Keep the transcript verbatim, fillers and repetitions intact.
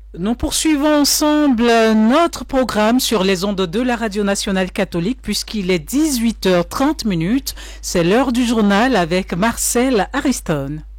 Nous poursuivons ensemble notre programme sur les ondes de la Radio Nationale Catholique puisqu'il est dix-huit heures trente minutes. C'est l'heure du journal avec Marcel Ariston.